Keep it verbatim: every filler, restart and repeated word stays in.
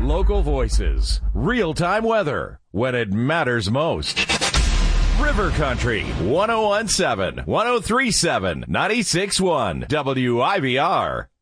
Local voices, real-time weather, when it matters most. River Country, one oh one point seven, one oh three point seven, ninety-six point one, W I B R.